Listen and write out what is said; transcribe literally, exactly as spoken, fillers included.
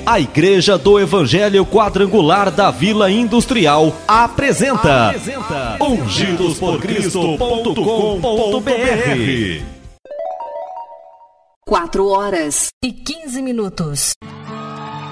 A Igreja do Evangelho Quadrangular da Vila Industrial apresenta, apresenta ungidos por cristo ponto com ponto b r. Quatro horas e quinze minutos.